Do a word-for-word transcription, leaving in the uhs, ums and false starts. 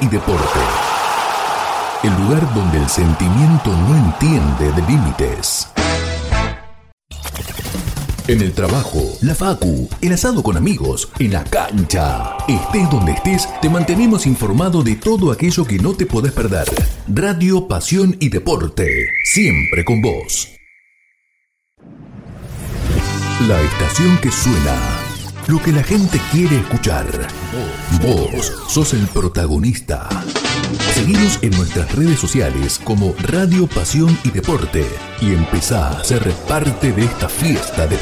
deporte. El lugar donde el sentimiento no entiende de límites. En el trabajo, la facu, el asado con amigos, en la cancha. Estés donde estés, te mantenemos informado de todo aquello que no te podés perder. Radio, pasión y deporte. Siempre con vos. La estación que suena. Lo que la gente quiere escuchar. Vos sos el protagonista. Seguinos en nuestras redes sociales como Radio, Pasión y Deporte y empezá a ser parte de esta fiesta de